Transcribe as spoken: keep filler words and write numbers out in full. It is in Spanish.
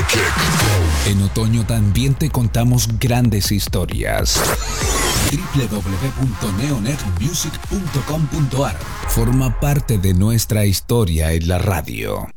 En otoño también te contamos grandes historias. doble u doble u doble u punto neonet music punto com punto a r Forma parte de nuestra historia en la radio.